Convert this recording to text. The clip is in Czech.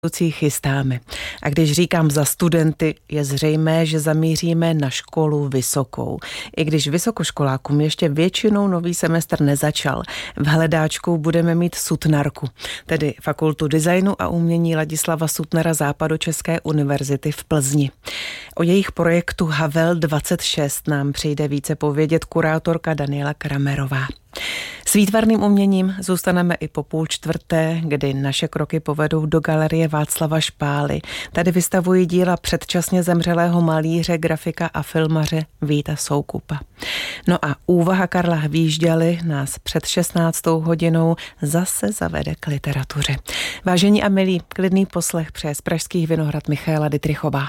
chystáme. A když říkám za studenty, je zřejmé, že zamíříme na školu vysokou. I když vysokoškolákům ještě většinou nový semestr nezačal, v hledáčku budeme mít Sutnarku, tedy Fakultu designu a umění Ladislava Sutnara Západočeské univerzity v Plzni. O jejich projektu Havel 26 nám přijde více povědět kurátorka Daniela Kramerová. S výtvarným uměním zůstaneme i po 3:30, kdy naše kroky povedou do galerie Václava Špály. Tady vystavují díla předčasně zemřelého malíře, grafika a filmaře Víta Soukupa. No a úvaha Karla Hvížďaly nás před 16. hodinou zase zavede k literatuře. Vážení a milí, klidný poslech přeje z Pražských Vinohrad Michaela Dittrichová.